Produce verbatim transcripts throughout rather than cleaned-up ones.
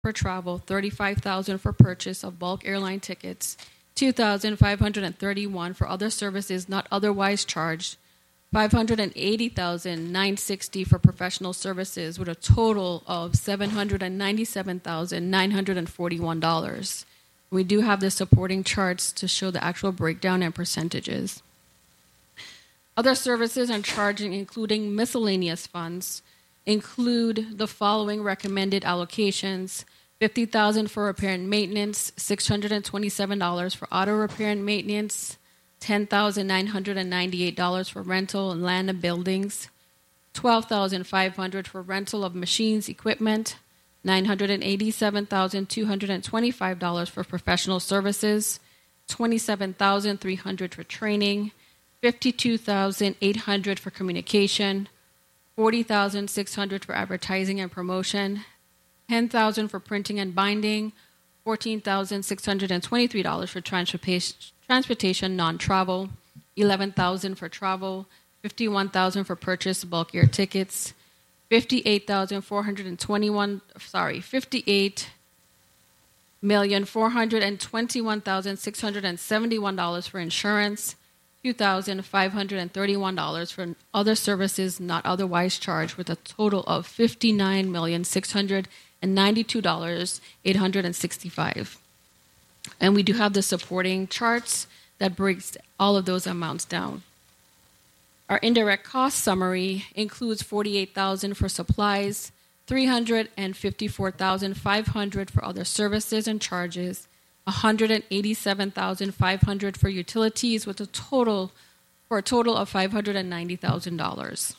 for travel, thirty-five thousand dollars for purchase of bulk airline tickets, two thousand five hundred thirty-one dollars for other services not otherwise charged, five hundred eighty thousand nine hundred sixty dollars for professional services, with a total of seven hundred ninety-seven thousand nine hundred forty-one dollars. We do have the supporting charts to show the actual breakdown and percentages. Other services and charging, including miscellaneous funds, include the following recommended allocations: fifty thousand dollars for repair and maintenance, six hundred twenty-seven dollars for auto repair and maintenance, ten thousand nine hundred ninety-eight dollars for rental and land and buildings, twelve thousand five hundred dollars for rental of machines, equipment, nine hundred eighty-seven thousand two hundred twenty-five dollars for professional services, twenty-seven thousand three hundred dollars for training, fifty-two thousand eight hundred dollars for communication, forty thousand six hundred dollars for advertising and promotion, ten thousand dollars for printing and binding, fourteen thousand six hundred twenty-three dollars for transportation, transportation non-travel, eleven thousand dollars for travel, fifty-one thousand dollars for purchase bulk air tickets, fifty-eight thousand four hundred twenty-one, sorry, fifty-eight million four hundred twenty-one thousand six hundred seventy-one dollars for insurance, two thousand five hundred thirty-one dollars for other services not otherwise charged, with a total of fifty-nine million six hundred ninety-two thousand eight hundred sixty-five. And we do have the supporting charts that breaks all of those amounts down. Our indirect cost summary includes forty-eight thousand dollars for supplies, three hundred fifty-four thousand five hundred dollars for other services and charges, one hundred eighty-seven thousand five hundred dollars for utilities, with a total for a total of five hundred ninety thousand dollars.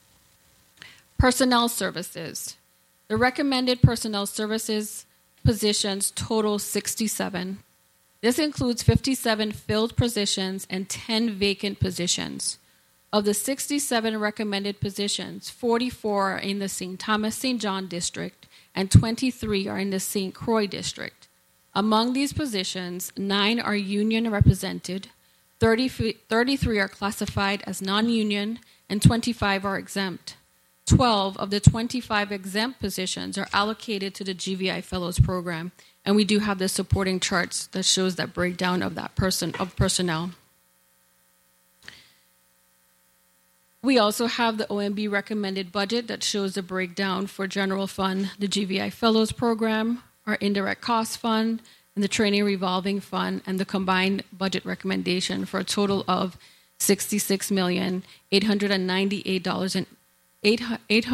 Personnel services. The recommended personnel services positions total sixty-seven. This includes fifty-seven filled positions and ten vacant positions. Of the sixty-seven recommended positions, forty-four are in the Saint Thomas Saint John district and twenty-three are in the Saint Croix district. Among these positions, nine are union represented, thirty, thirty-three are classified as non-union, and twenty-five are exempt. twelve of the twenty-five exempt positions are allocated to the G V I Fellows Program, and we do have the supporting charts that shows that breakdown of that person of personnel. We also have the O M B recommended budget that shows the breakdown for general fund, the G V I Fellows Program, our indirect cost fund, and the training revolving fund, and the combined budget recommendation for a total of sixty-six million eight hundred ninety-eight thousand eight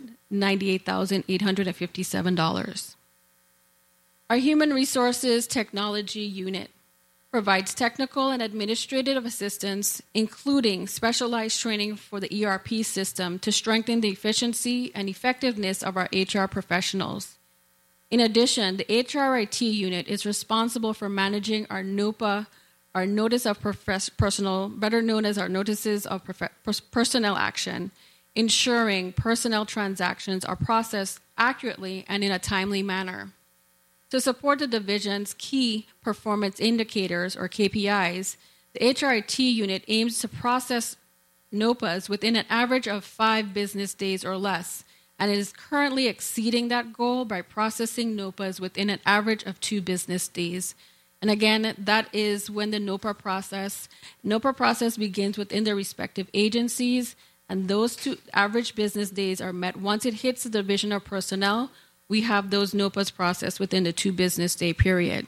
hundred fifty-seven dollars. Our Human Resources Technology Unit provides technical and administrative assistance, including specialized training for the E R P system to strengthen the efficiency and effectiveness of our H R professionals. In addition, the H R I T unit is responsible for managing our NOPA, our Notice of Personnel, better known as our Notices of Personnel Action, ensuring personnel transactions are processed accurately and in a timely manner. To support the division's key performance indicators, or K P Is, the H R I T unit aims to process NOPAs within an average of five business days or less, and it is currently exceeding that goal by processing NOPAs within an average of two business days. And again, that is when the NOPA process, NOPA process begins within the respective agencies, and those two average business days are met. Once it hits the Division of Personnel, we have those NOPAs processed within the two business day period.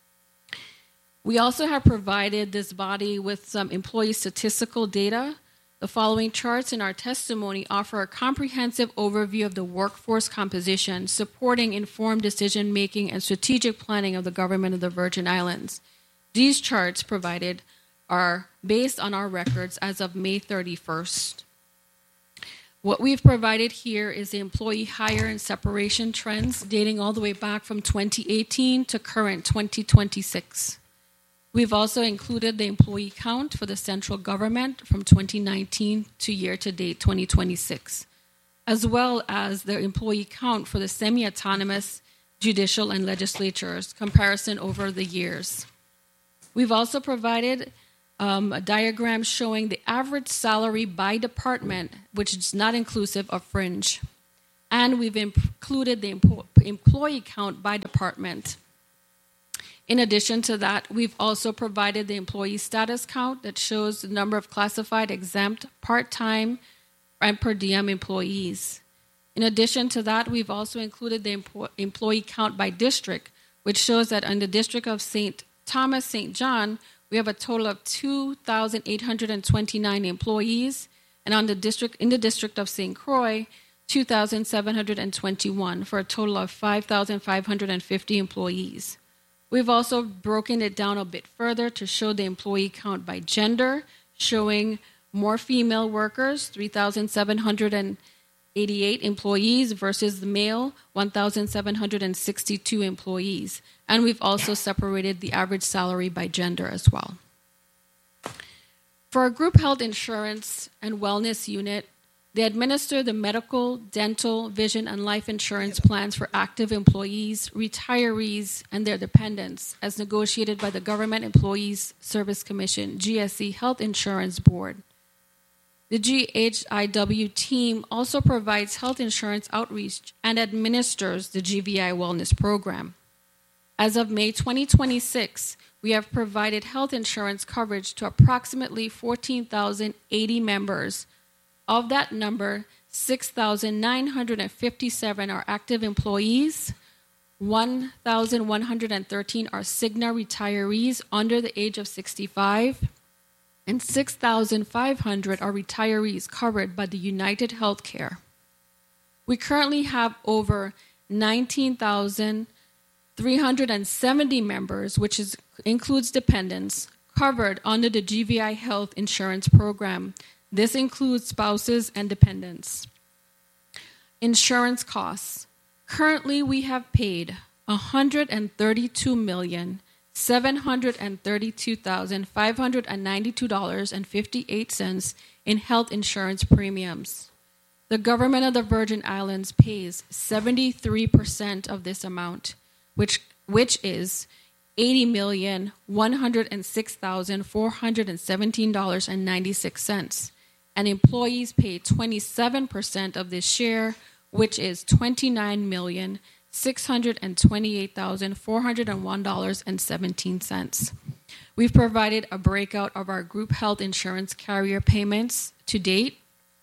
We also have provided this body with some employee statistical data. The following charts in our testimony offer a comprehensive overview of the workforce composition, supporting informed decision-making and strategic planning of the government of the Virgin Islands. These charts provided are based on our records as of May thirty-first. What we've provided here is the employee hire and separation trends dating all the way back from twenty eighteen to current twenty twenty-six. We've also included the employee count for the central government from twenty nineteen to year-to-date twenty twenty-six, as well as the employee count for the semi-autonomous judicial and legislatures, comparison over the years. We've also provided um, a diagram showing the average salary by department, which is not inclusive of fringe, and we've included the empo- employee count by department. In addition to that, we've also provided the employee status count that shows the number of classified, exempt, part-time, and per diem employees. In addition to that, we've also included the empo- employee count by district, which shows that in the district of Saint Thomas, Saint John, we have a total of two thousand eight hundred twenty-nine employees, and on the district in the district of Saint Croix, two thousand seven hundred twenty-one, for a total of five thousand five hundred fifty employees. We've also broken it down a bit further to show the employee count by gender, showing more female workers, three thousand seven hundred eighty-eight employees versus the male, one thousand seven hundred sixty-two employees. And we've also separated the average salary by gender as well. For our group health insurance and wellness unit, they administer the medical, dental, vision, and life insurance plans for active employees, retirees, and their dependents, as negotiated by the Government Employees Service Commission, G S C Health Insurance Board. The G H I W team also provides health insurance outreach and administers the G V I Wellness Program. As of May twenty twenty-six, we have provided health insurance coverage to approximately fourteen thousand eighty members. Of that number, six thousand nine hundred fifty-seven are active employees, one thousand one hundred thirteen are Cigna retirees under the age of sixty-five, and six thousand five hundred are retirees covered by the United Healthcare. We currently have over nineteen thousand three hundred seventy members, which is, includes dependents, covered under the G V I Health Insurance Program. This includes spouses and dependents. Insurance costs. Currently, we have paid one hundred thirty-two million seven hundred thirty-two thousand five hundred ninety-two dollars and fifty-eight cents in health insurance premiums. The government of the Virgin Islands pays seventy-three percent of this amount, which, which is eighty million one hundred six thousand four hundred seventeen dollars and ninety-six cents. And employees pay twenty-seven percent of this share, which is twenty-nine million six hundred twenty-eight thousand four hundred one dollars and seventeen cents. We've provided a breakout of our group health insurance carrier payments to date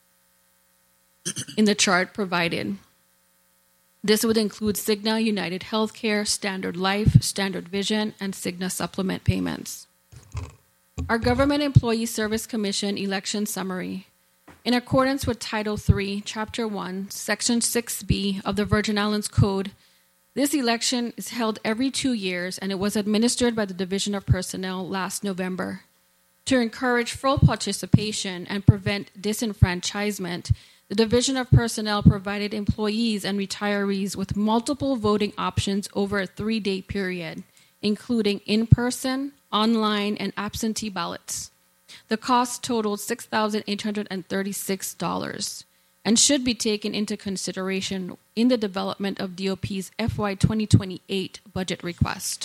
in the chart provided. This would include Cigna, United Healthcare, Standard Life, Standard Vision, and Cigna supplement payments. Our Government Employees Service Commission election summary. In accordance with Title three, Chapter one, Section six B of the Virgin Islands Code, this election is held every two years, and it was administered by the Division of Personnel last November. To encourage full participation and prevent disenfranchisement, the Division of Personnel provided employees and retirees with multiple voting options over a three-day period, including in-person, online, and absentee ballots. The cost totaled six thousand eight hundred thirty-six dollars and should be taken into consideration in the development of D O P's F Y twenty twenty-eight budget request.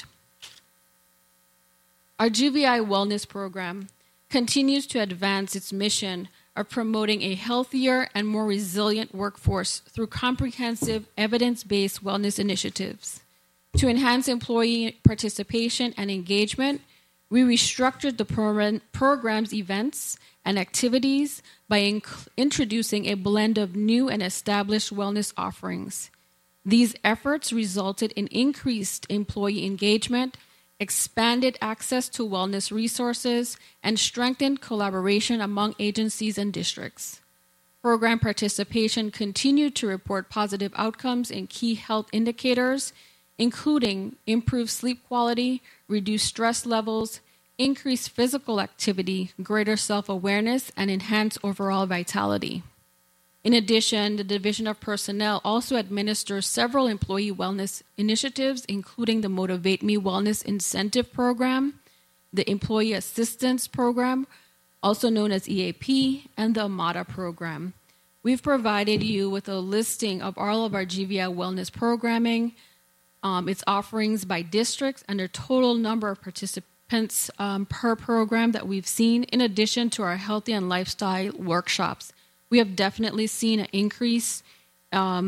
Our G V I Wellness Program continues to advance its mission of promoting a healthier and more resilient workforce through comprehensive evidence-based wellness initiatives. To enhance employee participation and engagement, we restructured the program, program's events and activities by inc- introducing a blend of new and established wellness offerings. These efforts resulted in increased employee engagement, expanded access to wellness resources, and strengthened collaboration among agencies and districts. Program participation continued to report positive outcomes in key health indicators, including improved sleep quality, reduced stress levels, increased physical activity, greater self-awareness, and enhanced overall vitality. In addition, the Division of Personnel also administers several employee wellness initiatives, including the Motivate Me Wellness Incentive Program, the Employee Assistance Program, also known as E A P, and the AMADA program. We've provided you with a listing of all of our G V I wellness programming, um, its offerings by districts, and their total number of participants um, per program that we've seen, in addition to our healthy and lifestyle workshops. We have definitely seen an increase um,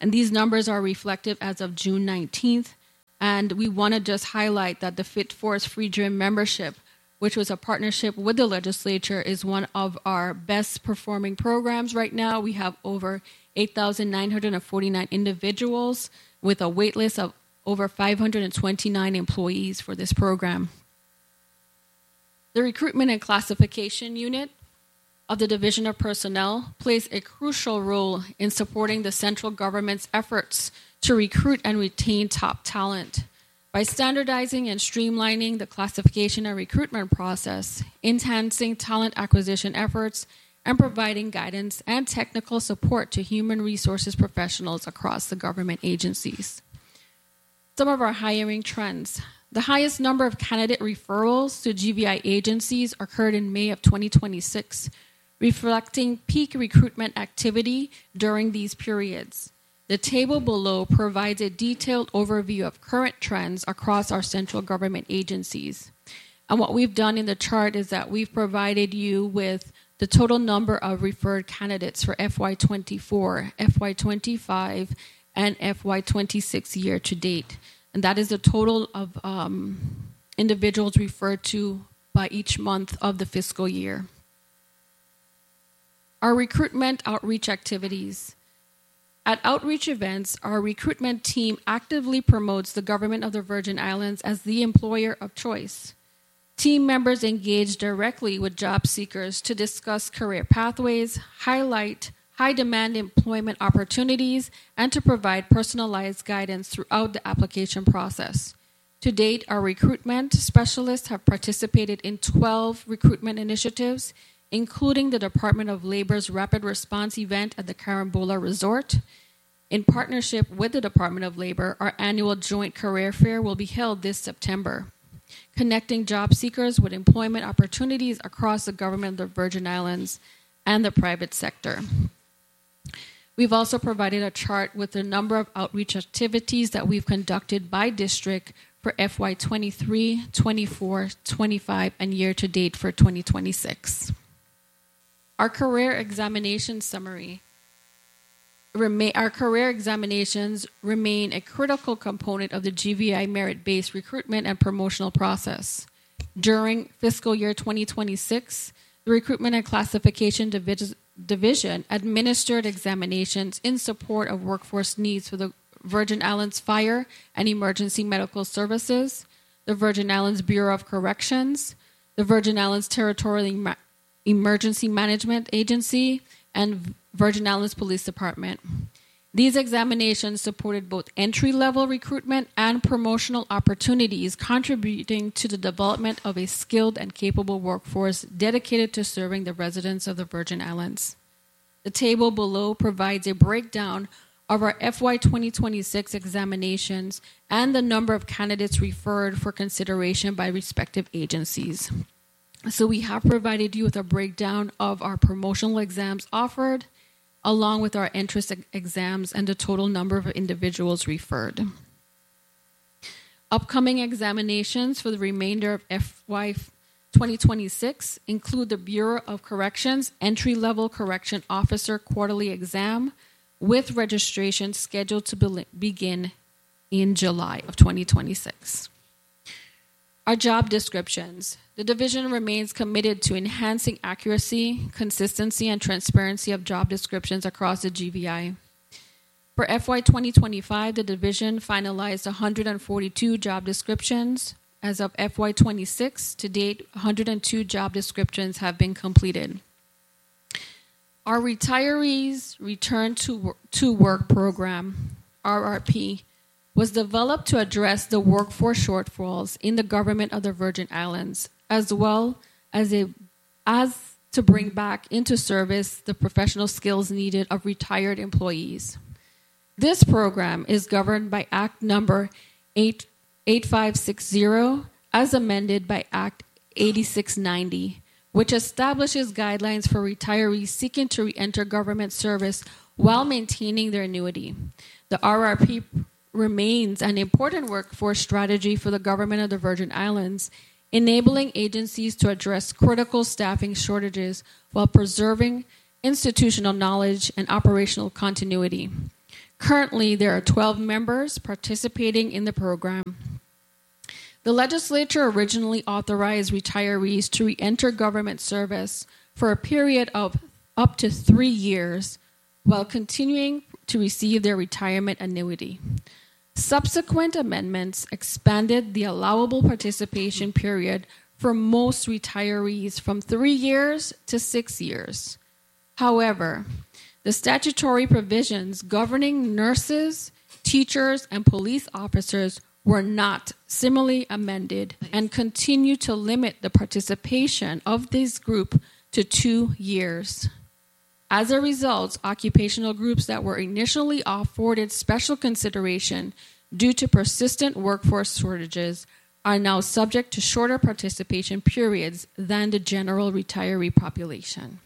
And these numbers are reflective as of June nineteenth. And we want to just highlight that the Fit Forest Free Gym membership, which was a partnership with the legislature, is one of our best performing programs right now. We have over eight thousand nine hundred forty-nine individuals with a wait list of over five hundred twenty-nine employees for this program. The Recruitment and Classification Unit of the Division of Personnel plays a crucial role in supporting the central government's efforts to recruit and retain top talent. By standardizing and streamlining the classification and recruitment process, enhancing talent acquisition efforts, and providing guidance and technical support to human resources professionals across the government agencies. Some of our hiring trends. The highest number of candidate referrals to G V I agencies occurred in May of twenty twenty-six, reflecting peak recruitment activity during these periods. The table below provides a detailed overview of current trends across our central government agencies. And what we've done in the chart is that we've provided you with the total number of referred candidates for F Y twenty-four, F Y twenty-five, and F Y twenty-six year to date. And that is the total of um, individuals referred to by each month of the fiscal year. Our recruitment outreach activities. At outreach events, our recruitment team actively promotes the government of the Virgin Islands as the employer of choice. Team members engage directly with job seekers to discuss career pathways, highlight high-demand employment opportunities, and to provide personalized guidance throughout the application process. To date, our recruitment specialists have participated in twelve recruitment initiatives, including the Department of Labor's Rapid Response event at the Carambola Resort. In partnership with the Department of Labor, our annual joint career fair will be held this September, connecting job seekers with employment opportunities across the government of the Virgin Islands and the private sector. We've also provided a chart with the number of outreach activities that we've conducted by district for F Y twenty-three, twenty-four, twenty-five, and year-to-date for twenty twenty-six. Our career examination summary. Remain, our career examinations remain a critical component of the G V I merit-based recruitment and promotional process. During fiscal year twenty twenty-six, the Recruitment and Classification Divi- Division administered examinations in support of workforce needs for the Virgin Islands Fire and Emergency Medical Services, the Virgin Islands Bureau of Corrections, the Virgin Islands Territorial Em- Emergency Management Agency, and Virgin Islands Police Department. These examinations supported both entry-level recruitment and promotional opportunities, contributing to the development of a skilled and capable workforce dedicated to serving the residents of the Virgin Islands. The table below provides a breakdown of our F Y twenty twenty-six examinations and the number of candidates referred for consideration by respective agencies. So we have provided you with a breakdown of our promotional exams offered, along with our entrance exams and the total number of individuals referred. Upcoming examinations for the remainder of F Y twenty twenty-six include the Bureau of Corrections Entry-Level Correction Officer Quarterly Exam, with registration scheduled to be- begin in July of twenty twenty-six. Our job descriptions. The division remains committed to enhancing accuracy, consistency, and transparency of job descriptions across the G V I. For F Y twenty twenty-five, the division finalized one hundred forty-two job descriptions. As of F Y twenty-six, to date, one hundred two job descriptions have been completed. Our Retirees Return to Work, to Work program, R R P, was developed to address the workforce shortfalls in the government of the Virgin Islands, as well as a as to bring back into service the professional skills needed of retired employees. This program is governed by Act Number eighty-five sixty, as amended by Act eighty-six ninety, which establishes guidelines for retirees seeking to re-enter government service while maintaining their annuity. The R R P remains an important workforce strategy for the government of the Virgin Islands, enabling agencies to address critical staffing shortages while preserving institutional knowledge and operational continuity. Currently, there are twelve members participating in the program. The legislature originally authorized retirees to re-enter government service for a period of up to three years while continuing to receive their retirement annuity. Subsequent amendments expanded the allowable participation period for most retirees from three years to six years. However, the statutory provisions governing nurses, teachers, and police officers were not similarly amended and continue to limit the participation of this group to two years. As a result, occupational groups that were initially afforded special consideration due to persistent workforce shortages are now subject to shorter participation periods than the general retiree population.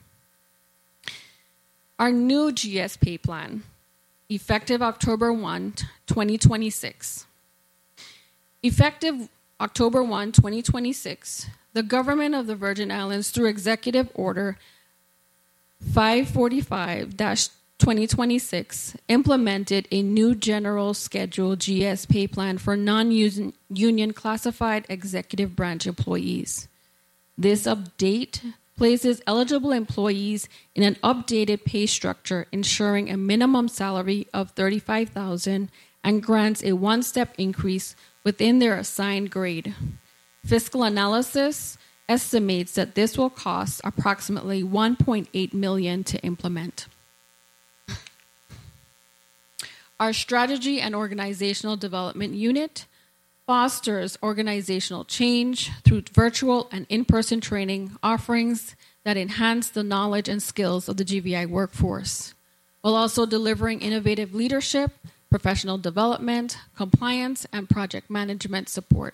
Our new G S pay plan, effective October first, twenty twenty-six. Effective October first, twenty twenty-six, the government of the Virgin Islands, through Executive Order five forty-five dash twenty twenty-six, implemented a new general schedule G S pay plan for non-union classified executive branch employees. This update places eligible employees in an updated pay structure, ensuring a minimum salary of thirty-five thousand dollars and grants a one-step increase within their assigned grade. Fiscal analysis estimates that this will cost approximately one point eight million dollars to implement. Our Strategy and Organizational Development Unit fosters organizational change through virtual and in-person training offerings that enhance the knowledge and skills of the G V I workforce, while also delivering innovative leadership, professional development, compliance, and project management support.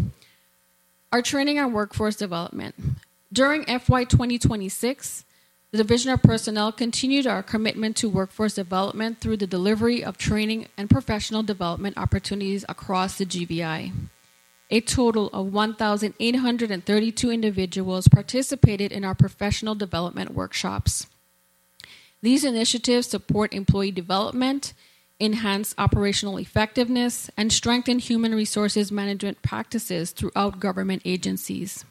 Our training and workforce development. During F Y twenty twenty-six, the Division of Personnel continued our commitment to workforce development through the delivery of training and professional development opportunities across the G V I. A total of one thousand eight hundred thirty-two individuals participated in our professional development workshops. These initiatives support employee development, enhance operational effectiveness, and strengthen human resources management practices throughout government agencies.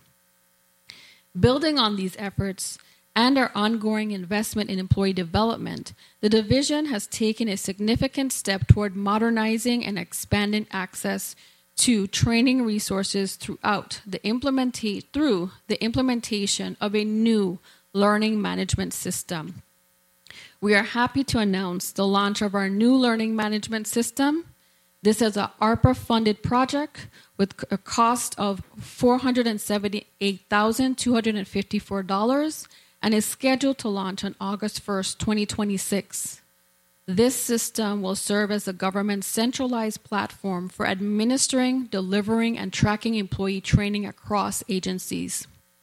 Building on these efforts and our ongoing investment in employee development, the division has taken a significant step toward modernizing and expanding access to training resources throughout the implementa- through the implementation of a new learning management system. We are happy to announce the launch of our new learning management system. This is an ARPA-funded project with a cost of four hundred seventy-eight thousand two hundred fifty-four dollars and is scheduled to launch on August first, twenty twenty-six. This system will serve as the government's centralized platform for administering, delivering, and tracking employee training across agencies.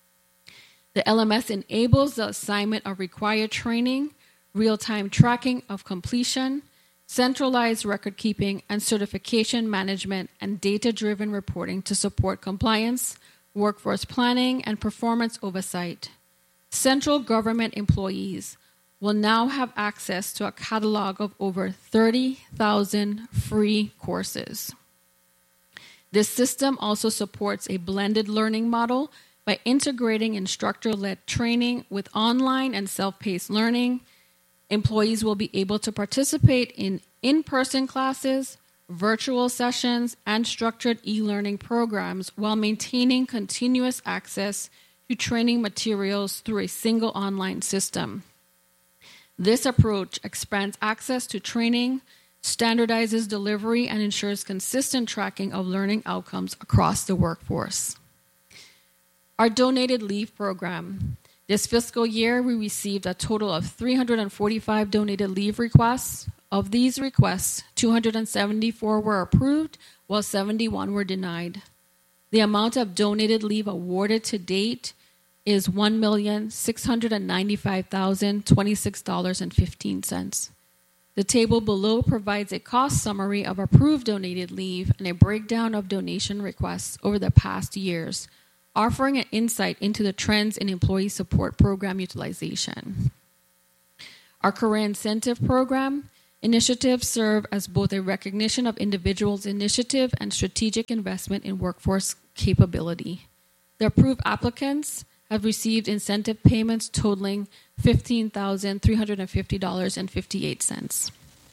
The L M S enables the assignment of required training, real-time tracking of completion, centralized record-keeping and certification management, and data-driven reporting to support compliance, workforce planning, and performance oversight. Central government employees will now have access to a catalog of over thirty thousand free courses. This system also supports a blended learning model by integrating instructor-led training with online and self-paced learning. Employees will be able to participate in in-person classes, virtual sessions, and structured e-learning programs while maintaining continuous access to training materials through a single online system. This approach expands access to training, standardizes delivery, and ensures consistent tracking of learning outcomes across the workforce. Our donated leave program. This fiscal year, we received a total of three hundred forty-five donated leave requests. Of these requests, two hundred seventy-four were approved, while seventy-one were denied. The amount of donated leave awarded to date is one million six hundred ninety-five thousand twenty-six dollars and fifteen cents. The table below provides a cost summary of approved donated leave and a breakdown of donation requests over the past years, offering an insight into the trends in employee support program utilization. Our career incentive program Initiatives serve as both a recognition of individuals' initiative and strategic investment in workforce capability. The approved applicants have received incentive payments totaling fifteen thousand three hundred fifty dollars and fifty-eight cents.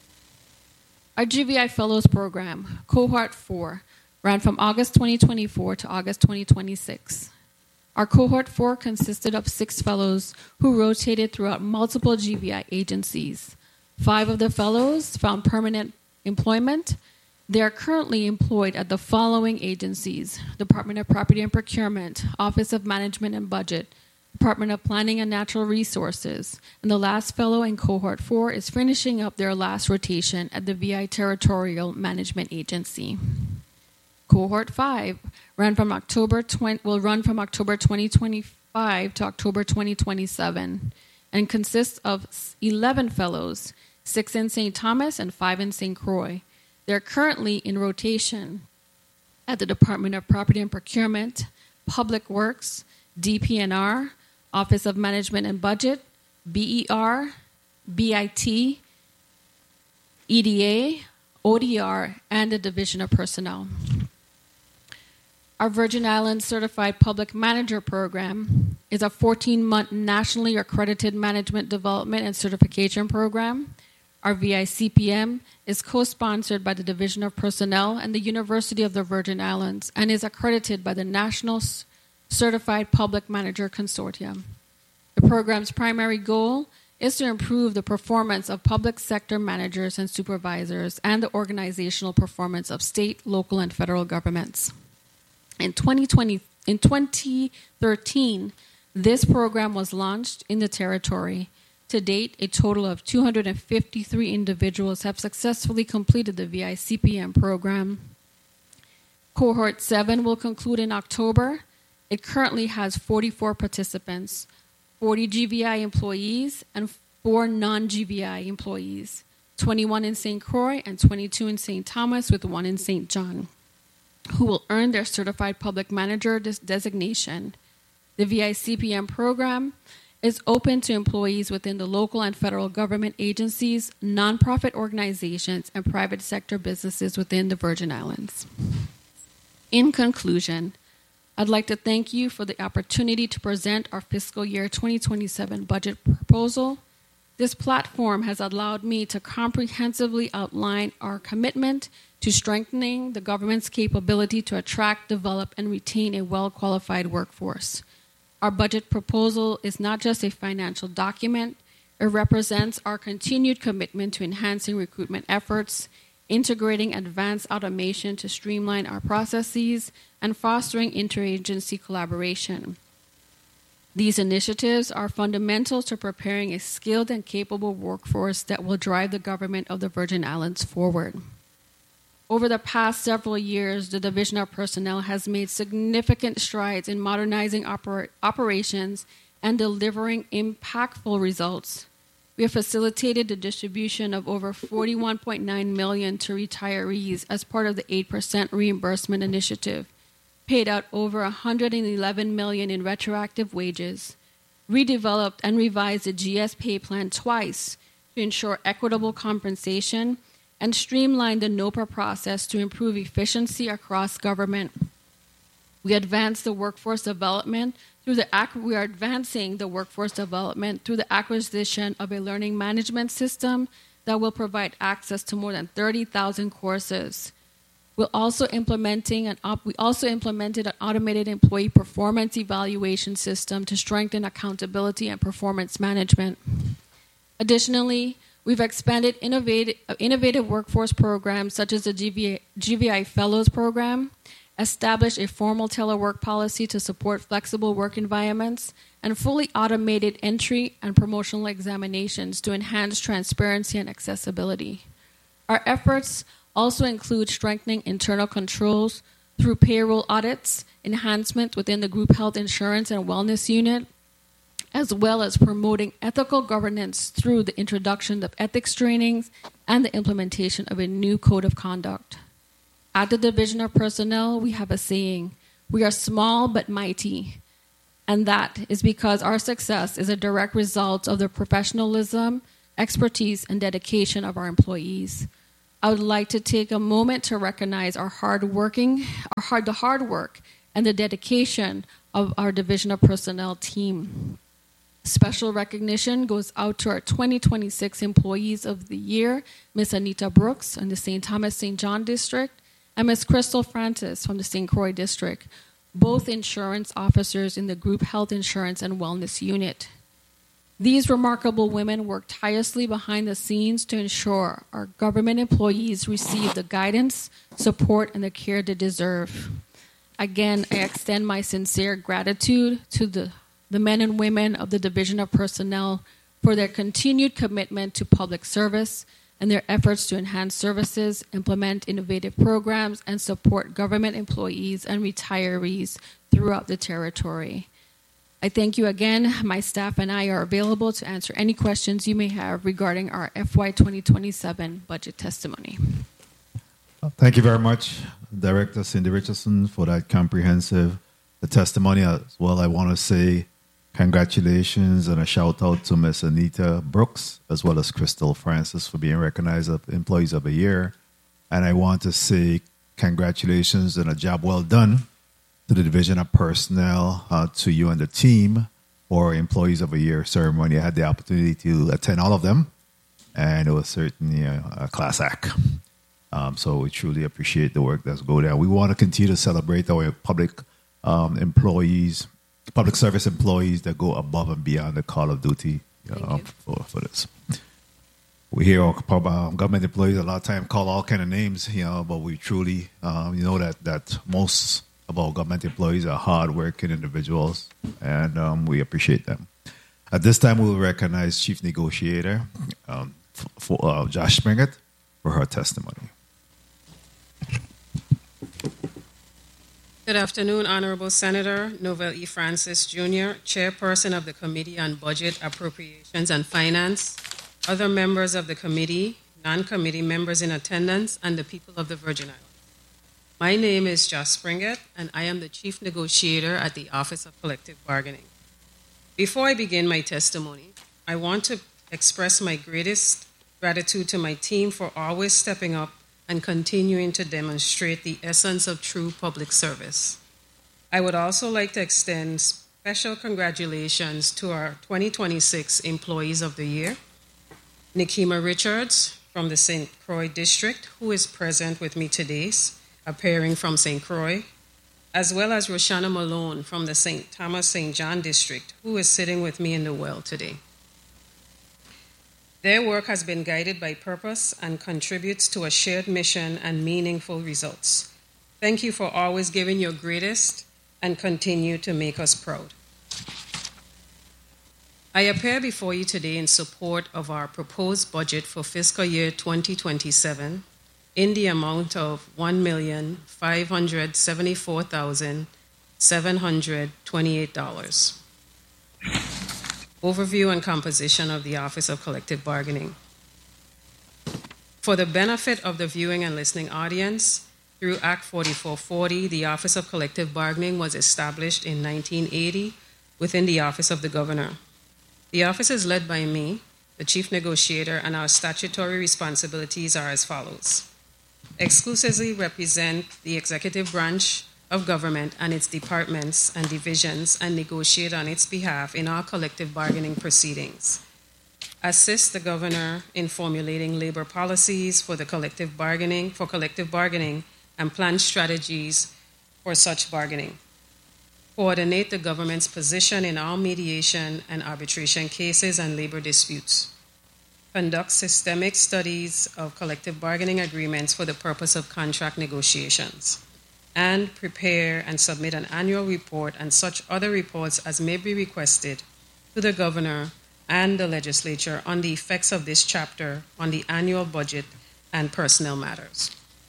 Our G V I Fellows Program, Cohort four, ran from August twenty twenty-four to August twenty twenty-six. Our Cohort four consisted of six fellows who rotated throughout multiple G V I agencies. Five of the fellows found permanent employment. They are currently employed at the following agencies: Department of Property and Procurement, Office of Management and Budget, Department of Planning and Natural Resources, and the last fellow in Cohort four is finishing up their last rotation at the V I Territorial Management Agency. Cohort five ran from October twenty, will run from October twenty twenty-five to October twenty twenty-seven and consists of eleven fellows, six in Saint Thomas and five in Saint Croix. They're currently in rotation at the Department of Property and Procurement, Public Works, D P N R, Office of Management and Budget, B E R, B I T, E D A, O D R, and the Division of Personnel. Our Virgin Islands Certified Public Manager Program is a fourteen-month nationally accredited management development and certification program. Our V I C P M is co-sponsored by the Division of Personnel and the University of the Virgin Islands and is accredited by the National Certified Public Manager Consortium. The program's primary goal is to improve the performance of public sector managers and supervisors and the organizational performance of state, local, and federal governments. In twenty twenty, in twenty thirteen, this program was launched in the territory. To date, a total of two hundred fifty-three individuals have successfully completed the V I C P M program. Cohort seven will conclude in October. It currently has forty-four participants, forty G V I employees, and four non-G V I employees, twenty-one in Saint Croix and twenty-two in Saint Thomas, with one in Saint John, who will earn their Certified Public Manager des- designation. The V I C P M program is open to employees within the local and federal government agencies, nonprofit organizations, and private sector businesses within the Virgin Islands. In conclusion, I'd like to thank you for the opportunity to present our fiscal year twenty twenty-seven budget proposal. This platform has allowed me to comprehensively outline our commitment to strengthening the government's capability to attract, develop, and retain a well-qualified workforce. Our budget proposal is not just a financial document. It represents our continued commitment to enhancing recruitment efforts, integrating advanced automation to streamline our processes, and fostering interagency collaboration. These initiatives are fundamental to preparing a skilled and capable workforce that will drive the government of the Virgin Islands forward. Over the past several years, the Division of Personnel has made significant strides in modernizing oper- operations and delivering impactful results. We have facilitated the distribution of over forty-one point nine million dollars to retirees as part of the eight percent reimbursement initiative, paid out over one hundred eleven million dollars in retroactive wages, redeveloped and revised the G S pay plan twice to ensure equitable compensation, and streamlined the NOPA process to improve efficiency across government. We advanced the workforce development through the ac- we are advancing the workforce development through the acquisition of a learning management system that will provide access to more than thirty thousand courses. We're also implementing an op- we also implemented an automated employee performance evaluation system to strengthen accountability and performance management. Additionally, we've expanded innovative, innovative workforce programs such as the G V I, G V I Fellows Program, established a formal telework policy to support flexible work environments, and fully automated entry and promotional examinations to enhance transparency and accessibility. Our efforts also include strengthening internal controls through payroll audits, enhancement within the group health insurance and wellness unit, as well as promoting ethical governance through the introduction of ethics trainings and the implementation of a new code of conduct. At the Division of Personnel, we have a saying, "We are small but mighty," and that is because our success is a direct result of the professionalism, expertise, and dedication of our employees. I would like to take a moment to recognize our hard working, our hard, the hard work and the dedication of our Division of Personnel team. Special recognition goes out to our twenty twenty-six Employees of the Year, Miss Anita Brooks in the Saint Thomas Saint John District, and Miss Crystal Francis from the Saint Croix District, both insurance officers in the Group Health Insurance and Wellness Unit. These remarkable women work tirelessly behind the scenes to ensure our government employees receive the guidance, support, and the care they deserve. Again, I extend my sincere gratitude to the, the men and women of the Division of Personnel for their continued commitment to public service and their efforts to enhance services, implement innovative programs, and support government employees and retirees throughout the territory. I thank you again. My staff and I are available to answer any questions you may have regarding our F Y twenty twenty-seven budget testimony. Thank you very much, Director Cindy Richardson, for that comprehensive testimony. As well, I want to say congratulations and a shout out to Miss Anita Brooks, as well as Crystal Francis, for being recognized as Employees of the Year. And I want to say congratulations and a job well done to the Division of Personnel, uh, to you and the team for Employees of the Year ceremony. I had the opportunity to attend all of them, and it was certainly a, a class act. Um, so we truly appreciate the work that's going on. We want to continue to celebrate our public um, employees, public service employees that go above and beyond the call of duty uh, for, for this. We hear our um, government employees a lot of time call all kind of names, you know, but we truly, um, you know, that that most of our government employees are hard-working individuals, and um, we appreciate them. At this time, we will recognize Chief Negotiator um, for uh, Josh Springett for her testimony. Good afternoon, Honorable Senator Novell E. Francis, Junior, Chairperson of the Committee on Budget, Appropriations, and Finance, other members of the committee, non-committee members in attendance, and the people of the Virgin Islands. My name is Josh Springett, and I am the Chief Negotiator at the Office of Collective Bargaining. Before I begin my testimony, I want to express my greatest gratitude to my team for always stepping up and continuing to demonstrate the essence of true public service. I would also like to extend special congratulations to our twenty twenty-six Employees of the Year, Nikema Richards from the Saint Croix District, who is present with me today, appearing from Saint Croix, as well as Roshana Malone from the Saint Thomas Saint John District, who is sitting with me in the well today. Their work has been guided by purpose and contributes to a shared mission and meaningful results. Thank you for always giving your greatest and continue to make us proud. I appear before you today in support of our proposed budget for fiscal year twenty twenty-seven in the amount of one million five hundred seventy-four thousand seven hundred twenty-eight dollars. Overview and composition of the Office of Collective Bargaining. For the benefit of the viewing and listening audience, through Act forty-four forty, the Office of Collective Bargaining was established in nineteen eighty within the Office of the Governor. The office is led by me, the Chief Negotiator, and our statutory responsibilities are as follows. Exclusively represent the executive branch of government and its departments and divisions and negotiate on its behalf in all collective bargaining proceedings. Assist the governor in formulating labor policies for the collective bargaining, for collective bargaining and plan strategies for such bargaining. Coordinate the government's position in all mediation and arbitration cases and labor disputes. Conduct systemic studies of collective bargaining agreements for the purpose of contract negotiations, and prepare and submit an annual report and such other reports as may be requested to the governor and the legislature on the effects of this chapter on the annual budget and personnel matters.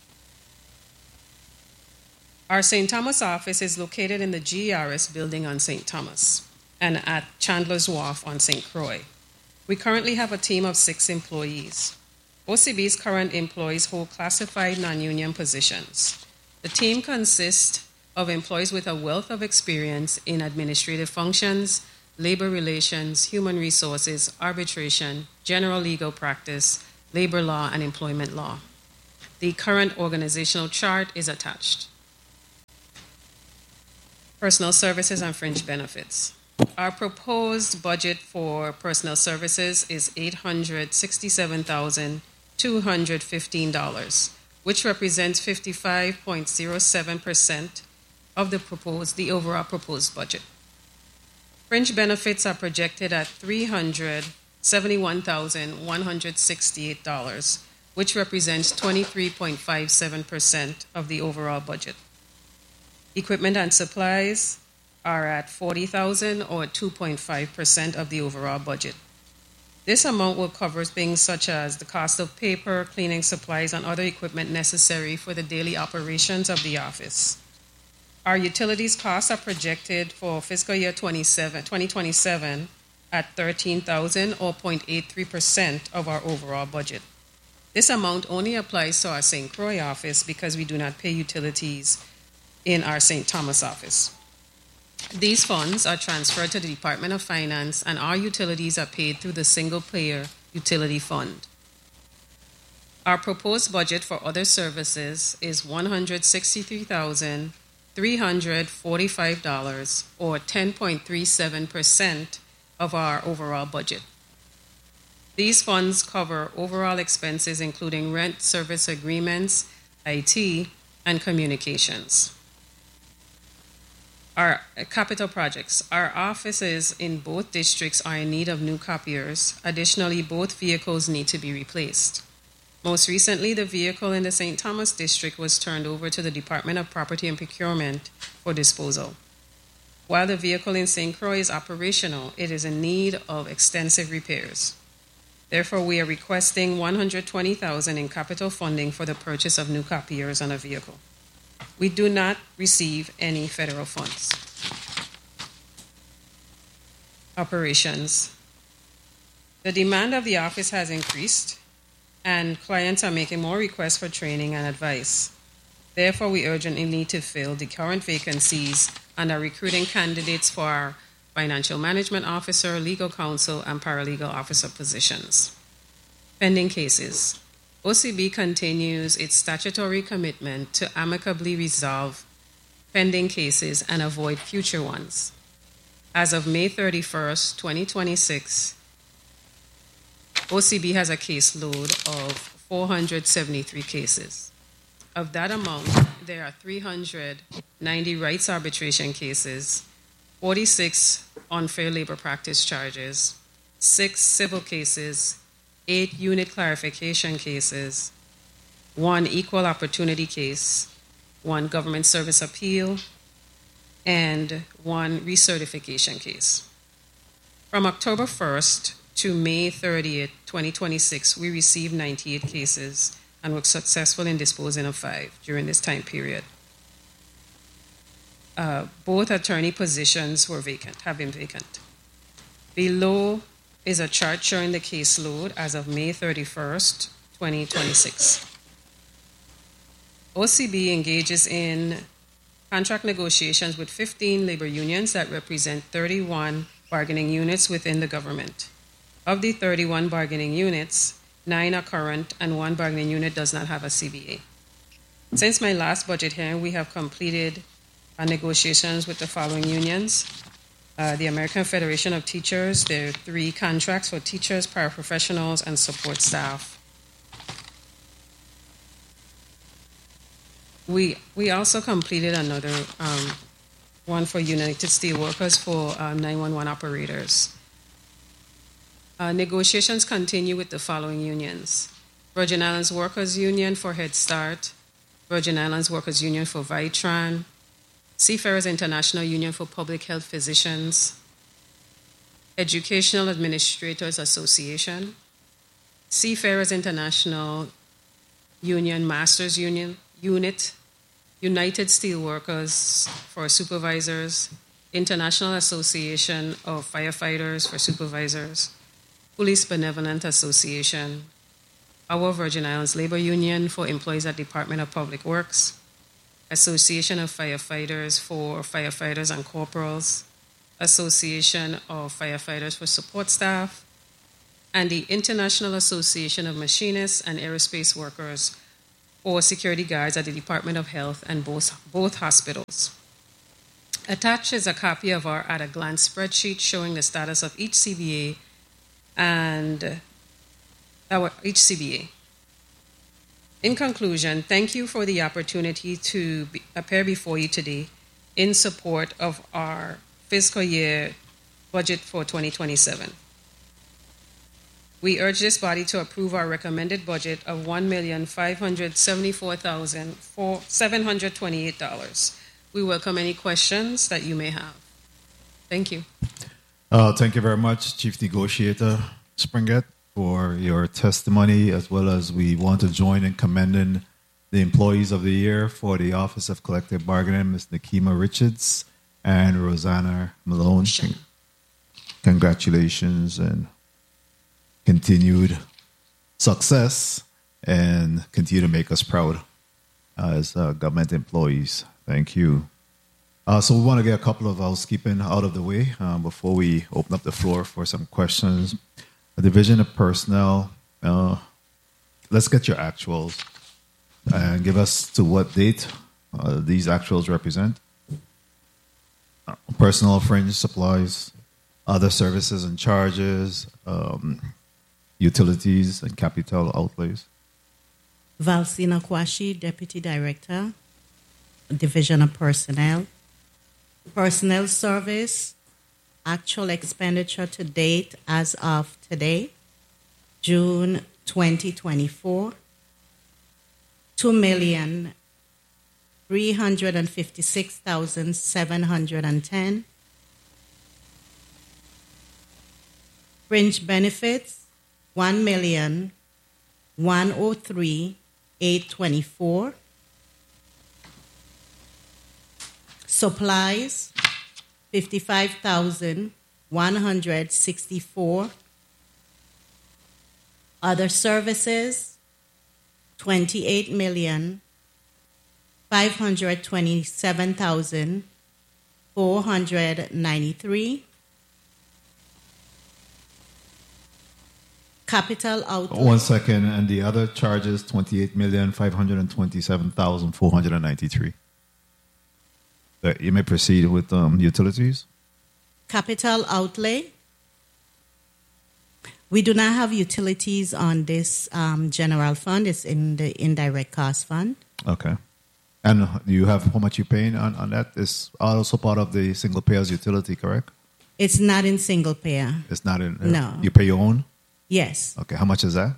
Our Saint Thomas office is located in the G E R S building on Saint Thomas and at Chandler's Wharf on Saint Croix. We currently have a team of six employees. O C B's current employees hold classified non-union positions. The team consists of employees with a wealth of experience in administrative functions, labor relations, human resources, arbitration, general legal practice, labor law, and employment law. The current organizational chart is attached. Personnel services and fringe benefits. Our proposed budget for personnel services is eight hundred sixty-seven thousand two hundred fifteen dollars, which represents fifty-five point zero seven percent of the proposed, the overall proposed budget. Fringe benefits are projected at three hundred seventy-one thousand one hundred sixty-eight dollars, which represents twenty-three point five seven percent of the overall budget. Equipment and supplies are at forty thousand dollars or two point five percent of the overall budget. This amount will cover things such as the cost of paper, cleaning supplies, and other equipment necessary for the daily operations of the office. Our utilities costs are projected for fiscal year twenty twenty-seven at thirteen thousand dollars or zero point eight three percent of our overall budget. This amount only applies to our Saint Croix office because we do not pay utilities in our Saint Thomas office. These funds are transferred to the Department of Finance, and our utilities are paid through the single-payer utility fund. Our proposed budget for other services is one hundred sixty-three thousand three hundred forty-five dollars or ten point three seven percent of our overall budget. These funds cover overall expenses including rent, service agreements, I T, and communications. Our capital projects. Our offices in both districts are in need of new copiers. Additionally, both vehicles need to be replaced. Most recently, the vehicle in the Saint Thomas district was turned over to the Department of Property and Procurement for disposal. While the vehicle in Saint Croix is operational, it is in need of extensive repairs. Therefore, we are requesting one hundred twenty thousand dollars in capital funding for the purchase of new copiers on a vehicle. We do not receive any federal funds. Operations. The demand of the office has increased, and clients are making more requests for training and advice. Therefore, we urgently need to fill the current vacancies and are recruiting candidates for our financial management officer, legal counsel, and paralegal officer positions. Pending cases. O C B continues its statutory commitment to amicably resolve pending cases and avoid future ones. As of May thirty-first, twenty twenty-six, O C B has a caseload of four hundred seventy-three cases. Of that amount, there are three hundred ninety rights arbitration cases, forty-six unfair labor practice charges, six civil cases, eight unit clarification cases, one equal opportunity case, one government service appeal, and one recertification case. From October first to May thirtieth, twenty twenty-six, we received ninety-eight cases and were successful in disposing of five during this time period. Uh, both attorney positions were vacant, have been vacant. Below is a chart showing the caseload as of May thirty-first, twenty twenty-six. O C B engages in contract negotiations with fifteen labor unions that represent thirty-one bargaining units within the government. Of the thirty-one bargaining units, nine are current and one bargaining unit does not have a C B A. Since my last budget hearing, we have completed our negotiations with the following unions. Uh, the American Federation of Teachers, there are three contracts for teachers, paraprofessionals, and support staff. We we also completed another um, one for United Steelworkers for um, nine one one operators. Uh, negotiations continue with the following unions. Virgin Islands Workers Union for Head Start, Virgin Islands Workers Union for Vitran, Seafarers International Union for Public Health Physicians, Educational Administrators Association, Seafarers International Union Masters Union Unit, United Steelworkers for Supervisors, International Association of Firefighters for Supervisors, Police Benevolent Association, Our Virgin Islands Labor Union for Employees at Department of Public Works, Association of Firefighters for Firefighters and Corporals, Association of Firefighters for Support Staff, and the International Association of Machinists and Aerospace Workers or security guards at the Department of Health and both, both hospitals. Attached is a copy of our at-a-glance spreadsheet showing the status of each C B A and our each C B A. In conclusion, thank you for the opportunity to be, appear before you today in support of our fiscal year budget for twenty twenty-seven. We urge this body to approve our recommended budget of one million five hundred seventy-four thousand seven hundred twenty-eight dollars. We welcome any questions that you may have. Thank you. Uh, thank you very much, Chief Negotiator Springett, for your testimony, as well as we want to join in commending the Employees of the Year for the Office of Collective Bargaining, Miz Nikema Richards and Rosanna Malone. Sure. Congratulations and continued success, and continue to make us proud as uh, government employees. Thank you. Uh, so we want to get a couple of housekeeping out of the way uh, before we open up the floor for some questions. The Division of Personnel, uh, let's get your actuals and give us to what date uh, these actuals represent. Uh, personal fringe supplies, other services and charges, um, utilities and capital outlays. Valsina Kwashi, Deputy Director, Division of Personnel. Personnel Service, actual expenditure to date as of today, June twenty twenty-four, two million three hundred fifty-six thousand seven hundred ten. Fringe benefits, one million one hundred three thousand eight hundred twenty-four. Supplies, fifty-five thousand one hundred sixty-four. Other services, twenty-eight million five hundred twenty-seven thousand four hundred ninety-three. Capital outlay. One second, and the other charges, twenty-eight million five hundred twenty-seven thousand four hundred ninety-three. Uh, you may proceed with um, utilities. Capital outlay. We do not have utilities on this um, general fund. It's in the indirect cost fund. Okay. And you have how much you're paying on, on that? It's also part of the single payer's utility, correct? It's not in single payer. It's not in. Uh, No. You pay your own? Yes. Okay. How much is that?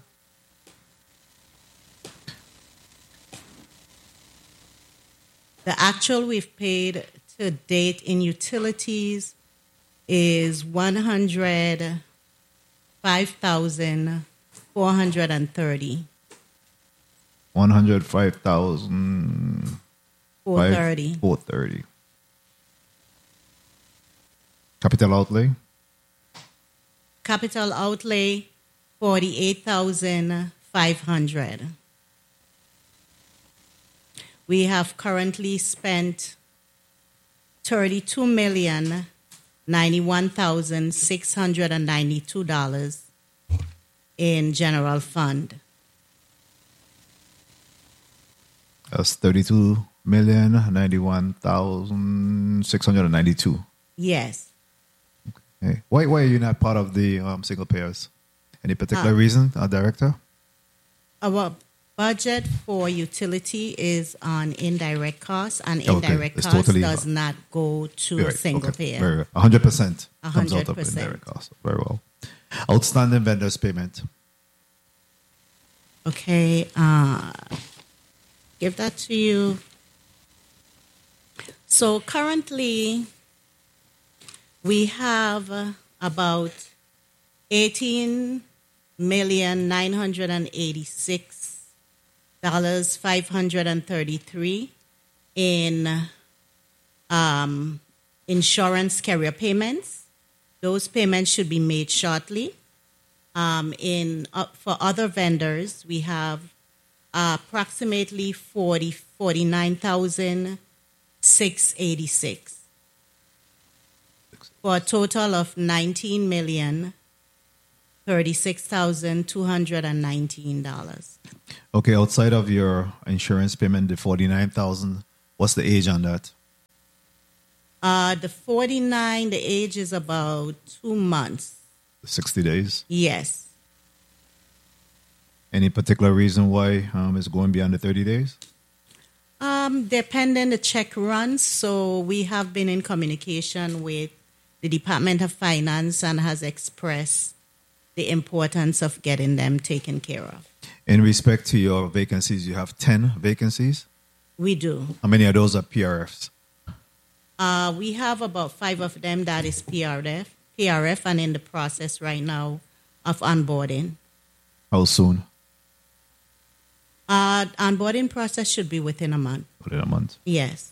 The actual we've paid to date in utilities is one hundred five thousand four hundred thirty. one hundred five thousand four hundred thirty. four hundred thirty. Capital outlay? Capital outlay, forty-eight thousand five hundred. We have currently spent thirty-two million ninety-one thousand six hundred ninety-two dollars in general fund. That's thirty-two million ninety-one thousand six hundred ninety-two. Yes. Okay. Why, why are you not part of the um, single payers? Any particular Uh, reason, uh, Director? Our budget for utility is on indirect costs, and Okay, indirect it's costs totally- does not go to Right, single okay. payer. Very, one hundred percent one comes out hundred of percent. indirect costs. Very well. Outstanding vendors payment. Okay, uh, give that to you. So currently, we have uh, about eighteen million nine hundred eighty-six dollars five hundred thirty-three in um, insurance carrier payments. Those payments should be made shortly. Um, in uh, for other vendors, we have uh, approximately forty forty-nine thousand six eighty-six. for a total of nineteen million thirty-six thousand two hundred nineteen dollars. Okay, outside of your insurance payment, the forty-nine thousand, what's the age on that? Uh, the forty-nine, the age is about two months. sixty days. Yes. Any particular reason why um, it's going beyond the thirty days? Um, they're pending the check runs, so we have been in communication with the Department of Finance and has expressed the importance of getting them taken care of. In respect to your vacancies, you have ten vacancies. We do. How many of those are P R Fs? Uh, we have about five of them that is P R F, P R F, and in the process right now of onboarding. How soon? Uh, onboarding process should be within a month. Within a month. Yes.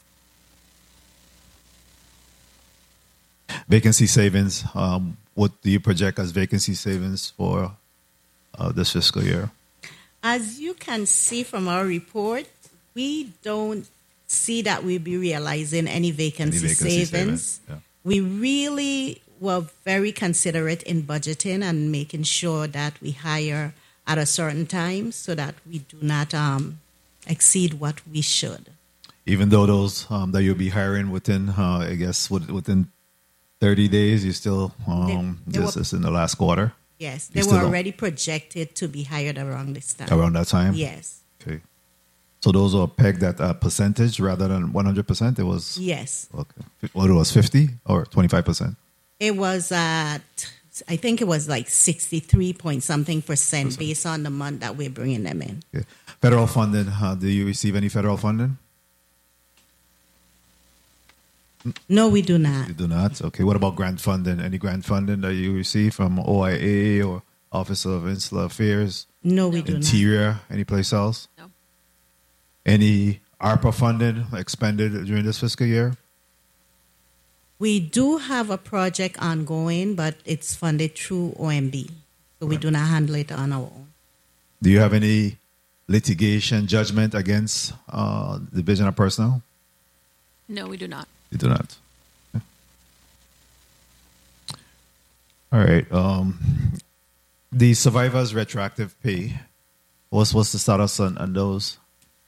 Vacancy savings. Um, what do you project as vacancy savings for uh, this fiscal year? As you can see from our report, we don't see that we'll be realizing any vacancy, Any vacancy savings. savings, yeah. We really were very considerate in budgeting and making sure that we hire at a certain time so that we do not um, exceed what we should. Even though those um, that you'll be hiring within, uh, I guess, with- within thirty days, you still, um, They- they this were- is in the last quarter, Yes, You they still were don't- already projected to be hired around this time. around that time? Yes, Okay. So those are pegged at a percentage rather than one hundred percent? It was, yes. okay. What it was, fifty or twenty-five percent? It was at, I think it was like sixty-three point something percent based on the month that we're bringing them in. Okay. Federal funding, uh, do you receive any federal funding? No, we do not. You do not? Okay. What about grant funding? Any grant funding that you receive from O I A or Office of Insular Affairs, No, we do not. Interior, any place else? No. Any ARPA funding expended during this fiscal year? We do have a project ongoing, but it's funded through O M B. So we do not handle it on our own. Do you have any litigation judgment against uh, Division of Personnel? No, we do not. You do not. Okay. All right. Um, the survivors' retroactive pay. What's what's the status on, on those?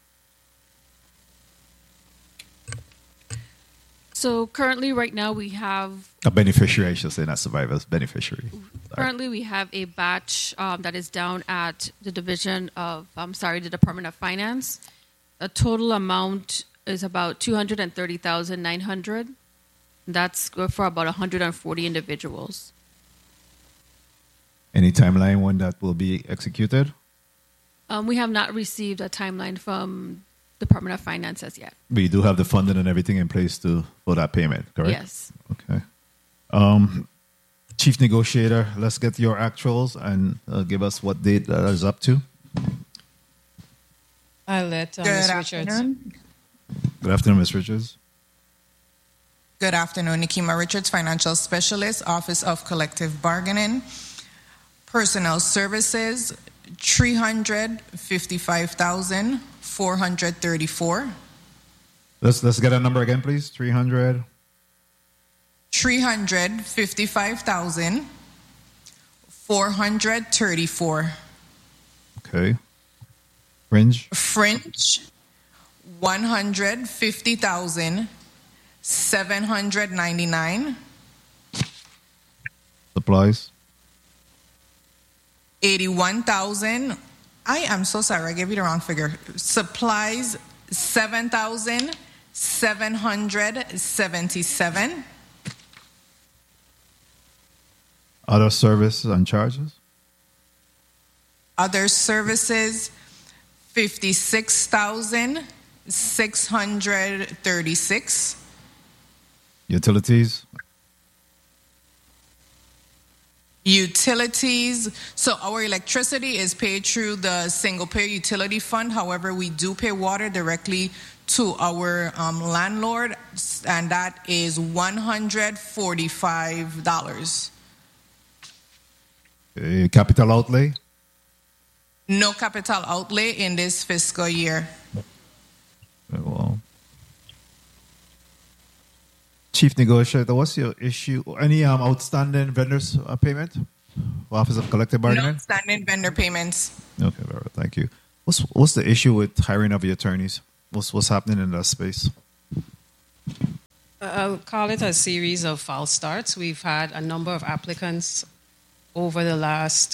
So currently, right now, we have A beneficiary, I should say, not survivors. Beneficiary. Sorry. currently we have a batch um, that is down at the division of I'm sorry, the Department of Finance. The total amount is about two hundred and thirty thousand nine hundred. That's good for about one hundred and forty individuals. Any timeline when that will be executed? Um, we have not received a timeline from Department of Finance as yet. We do have the funding and everything in place to for that payment, correct? Yes. Okay. Um, Chief Negotiator, let's get your actuals and uh, give us what date that is up to. I'll let uh, Good Miz Richards. afternoon. Good afternoon, Miz Richards. Good afternoon. Nikema Richards, Financial Specialist, Office of Collective Bargaining. Personnel Services, three hundred fifty-five thousand four hundred thirty-four. Let's let's get a number again, please. Three hundred. three hundred fifty-five thousand four hundred thirty-four. Okay. Fringe. Fringe, one hundred fifty thousand seven hundred ninety-nine. Supplies. eighty-one thousand. I am so sorry, I gave you the wrong figure. Supplies, seven thousand seven hundred seventy-seven. Other services and charges. Other services, fifty-six thousand six hundred thirty-six. Utilities. Utilities. So our electricity is paid through the single payer utility fund. However, we do pay water directly to our um, landlord, and that is one hundred forty-five dollars. Uh, capital outlay. No capital outlay in this fiscal year. Uh, Well, Chief Negotiator, what's your issue? Any um, outstanding vendors uh, payment? Office of Collective No Bargaining? outstanding vendor payments. Okay, very well, thank you. What's what's the issue with hiring of the attorneys? What's what's happening in that space? I'll call it a series of false starts. We've had a number of applicants over the last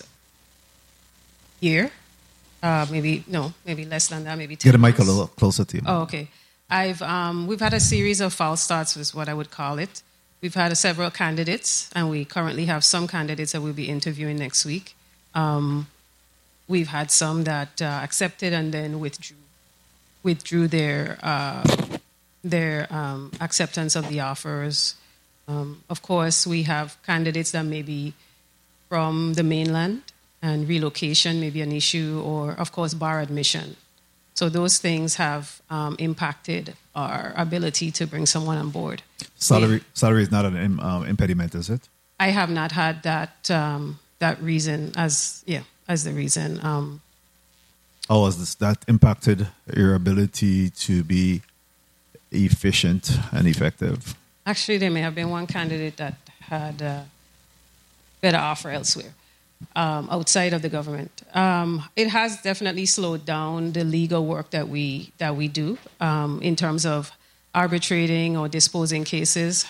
year. Uh, maybe, no, maybe less than that, maybe ten Get the mic a months. little closer to you. Oh, okay. I've um, we've had a series of false starts, is what I would call it. We've had several candidates, and we currently have some candidates that we'll be interviewing next week. Um, we've had some that uh, accepted and then withdrew withdrew their uh, their um, acceptance of the offers. Um, of course, we have candidates that may be from the mainland, and relocation may be an issue, or of course, bar admission. So those things have um, impacted our ability to bring someone on board. Salary salary is not an im- um, impediment, is it? I have not had that um, that reason as yeah as the reason. Um, Oh, has this, that impacted your ability to be efficient and effective? actually, there may have been one candidate that had a better offer elsewhere, um, outside of the government. Um, it has definitely slowed down the legal work that we that we do um, in terms of arbitrating or disposing cases.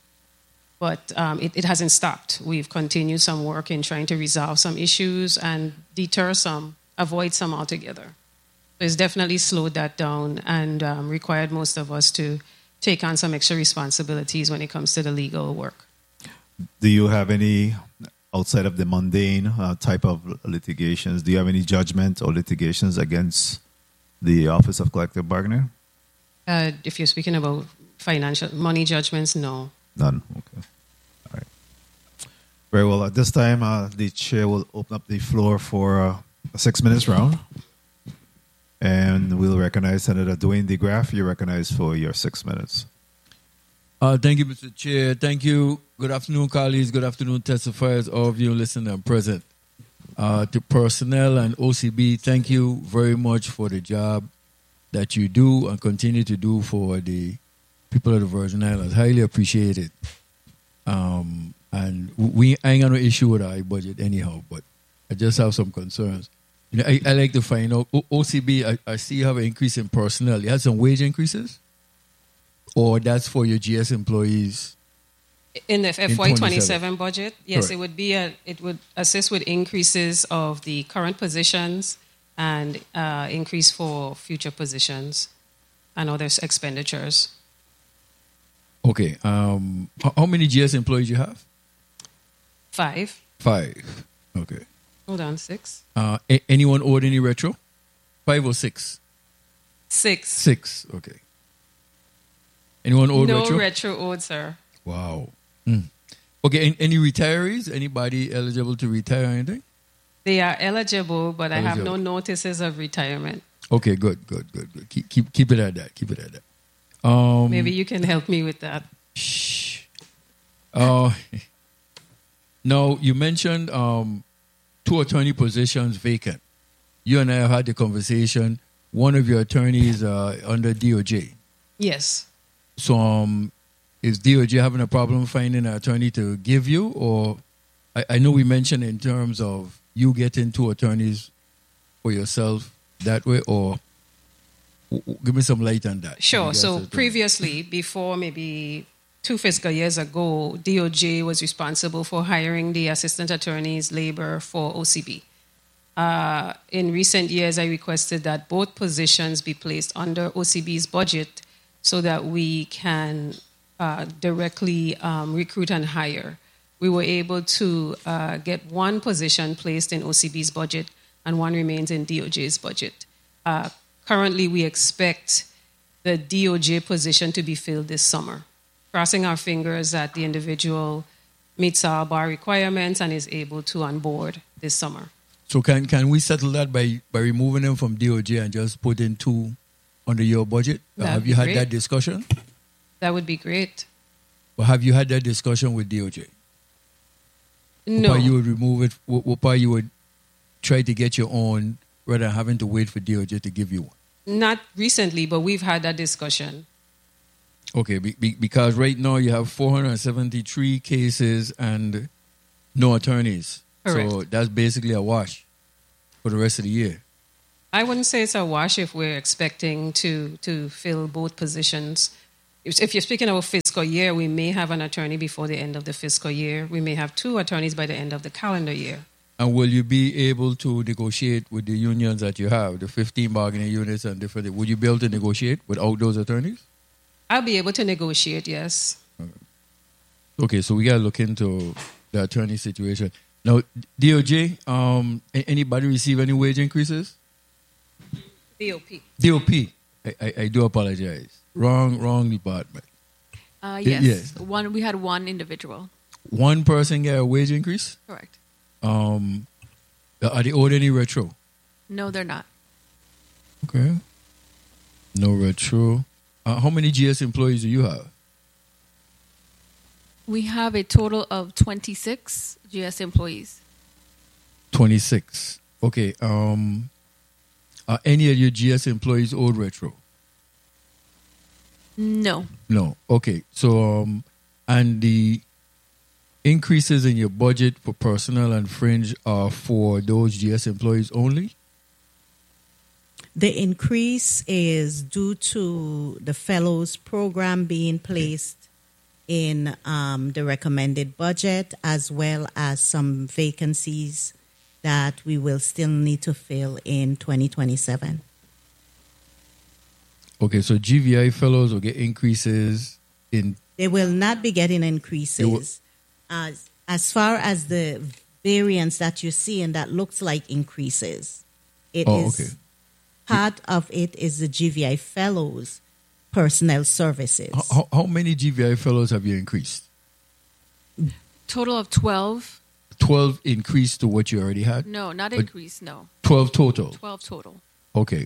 But um, it, it hasn't stopped. We've continued some work in trying to resolve some issues and deter some, avoid some altogether. So it's definitely slowed that down and um, required most of us to take on some extra responsibilities when it comes to the legal work. Do you have any, outside of the mundane uh, type of litigations, do you have any judgment or litigations against the Office of Collective Bargaining? Uh, if you're speaking about financial money judgments, no. None. Okay. All right. Very well. At this time, uh, the chair will open up the floor for uh, a six minutes round. And we'll recognize Senator Dwayne DeGraff. You're recognized for your six minutes. Uh, thank you, Mister Chair. Thank you. Good afternoon, colleagues. Good afternoon, testifiers, all of you listening and present. Uh, to personnel and O C B, thank you very much for the job that you do and continue to do for the people of the Virgin Islands. Highly appreciate it. Um, and we I ain't got no issue with our budget anyhow, but I just have some concerns. You know, I, I like to find out, o- OCB, I, I see you have an increase in personnel. You had some wage increases? Or that's for your G S employees? In the F Y In twenty-seven budget, yes, Correct. it would be a, it would assist with increases of the current positions and uh, increase for future positions and other expenditures. Okay. Um, how, how many G S employees you have? Five. Five. Okay. Hold on, six. Uh, a- anyone owed any retro? Five or six? Six. Six. Okay. Anyone owed no retro? retro owed, sir. Wow. Mm. Okay. Any, any retirees? Anybody eligible to retire or anything? They are eligible, but I have no Eligible. notices of retirement. Okay. Good. Good. Good. Good. Keep keep keep it at that. Keep it at that. Um, Maybe you can help me with that. Shh. Uh, now, you mentioned um, two attorney positions vacant. You and I have had the conversation. One of your attorneys uh, under D O J. Yes. So um, is D O J having a problem finding an attorney to give you? Or I, I know we mentioned in terms of you getting two attorneys for yourself that way, or w- w- give me some light on that. Sure. Yes, So attorney. previously, before maybe two fiscal years ago, D O J was responsible for hiring the assistant attorneys labor for O C B. Uh, in recent years, I requested that both positions be placed under O C B's budget so that we can uh, directly um, recruit and hire. We were able to uh, get one position placed in O C B's budget and one remains in D O J's budget. Uh, currently, we expect the D O J position to be filled this summer, crossing our fingers that the individual meets our bar requirements and is able to onboard this summer. So can can we settle that by, by removing them from D O J and just put in two under your budget? Uh, That'd have be you had great. that discussion? That would be great. Or have you had that discussion with D O J? No, Why you would remove it? wh- Why you would try to get your own rather than having to wait for D O J to give you one? not recently, but we've had that discussion. Okay, be, be, because right now you have four hundred seventy-three cases and no attorneys. Correct. So that's basically a wash for the rest of the year. I wouldn't say it's a wash if we're expecting to, to fill both positions. If if you're speaking of a fiscal year, we may have an attorney before the end of the fiscal year. We may have two attorneys by the end of the calendar year. And will you be able to negotiate with the unions that you have, the fifteen bargaining units and different? Would you be able to negotiate without those attorneys? I'll be able to negotiate, yes. Okay, so we got to look into the attorney situation. Now, D O J, um, a- anybody receive any wage increases? D O P. D O P. I, I, I do apologize. Wrong, wrong department. Uh, Y- yes. yes. One. We had one individual. One person get a wage increase? Correct. Um, are they owed any retro? No, they're not. Okay. No retro. Uh, how many G S employees do you have? We have a total of twenty-six G S employees. twenty-six. Okay. Um, are any of your G S employees owed retro? No. No. Okay. So, um, and the increases in your budget for personnel and fringe are for those G S employees only? The increase is due to the fellows program being placed in um, the recommended budget, as well as some vacancies that we will still need to fill in twenty twenty-seven. Okay. So G V I fellows will get increases in. They will not be getting They will- increases. As, as far as the variance that you see, and that looks like increases, it Oh, is okay. part of it is the G V I fellows personnel services. How, how- how many G V I fellows have you increased? Total of twelve. twelve increased to what you already had? No, not But- increase. No, twelve total. twelve total. Okay.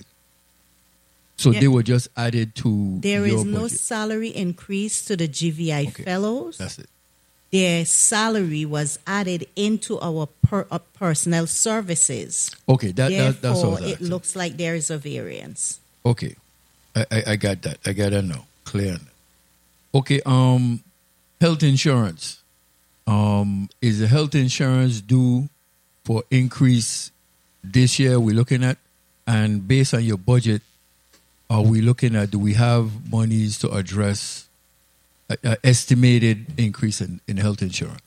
So Yeah. they were just added to There your is no budget. salary increase to the G V I Okay. fellows. That's it. Their salary was added into our per, uh, personnel services. Okay, that, that that's all. Therefore, it looks like there is a variance. Okay, I, I I got that. I got that now. Clear. on that. Okay. Um, health insurance. Um, is the health insurance due for increase this year? We're looking at, and based on your budget, are we looking at? Do we have monies to address a, a estimated increase in, in health insurance?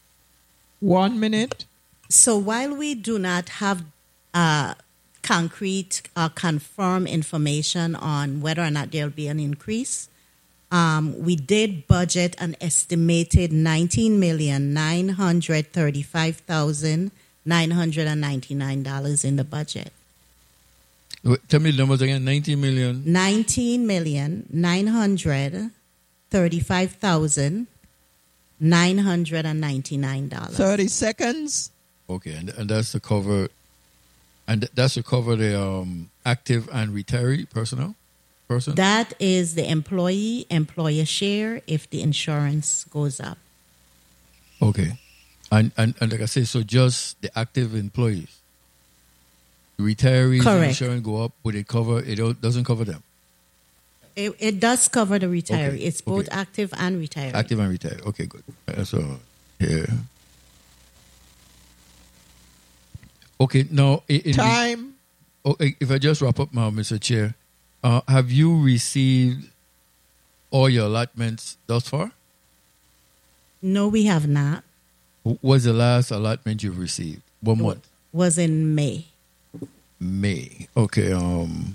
One minute. So while we do not have uh, concrete or confirmed information on whether or not there will be an increase, um, we did budget an estimated nineteen million nine hundred thirty-five thousand nine hundred ninety-nine dollars in the budget. Wait, tell me the numbers again. Nineteen million. Nineteen million nine hundred thirty-five thousand nine hundred ninety-nine dollars. thirty seconds. Okay, and, and that's to cover, and that's to cover the um, active and retiree personnel person. That is the employee employer share if the insurance goes up. Okay, and, and and like I say, so just the active employees, retirees, Correct. insurance go up, but it cover it don't- doesn't cover them. It, it does cover the retiree. Okay, It's both okay. active and retiree. Active and retired. Okay, good. Uh, So yeah. Okay, now i- in the- Time. oh, i- if I just wrap up now, Mister Chair, uh, have you received all your allotments thus far? No, we have not. Wh- What's the last allotment you've received? One month. Was in May. May. Okay. Um.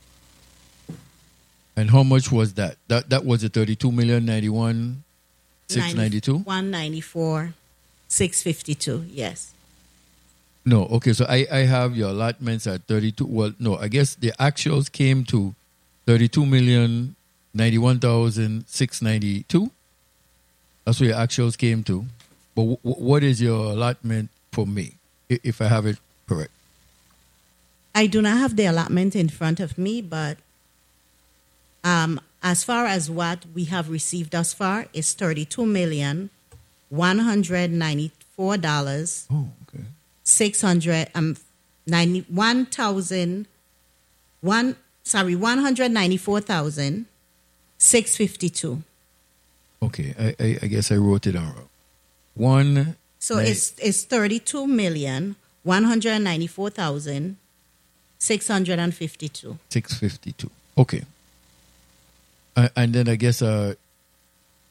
And how much was that? That that was the thirty-two million ninety-one six ninety-two. One ninety four, six fifty two. Yes. No. Okay. So I I have your allotments at thirty-two. Well, no. I guess the actuals came to thirty-two million ninety-one thousand six ninety-two. That's what your actuals came to. But w- w- what is your allotment for me, i- if I have it correct? I do not have the allotment in front of me, but um, as far as what we have received thus far is thirty-two million one hundred ninety-four dollars Oh, okay. six hundred um ninety one thousand one sorry one hundred ninety four thousand six fifty-two. Okay, I, I, I guess I wrote it down wrong. One. So nine- it's it's thirty-two million one hundred ninety-four thousand six hundred fifty-two. six fifty-two. Okay. Uh, and then I guess uh,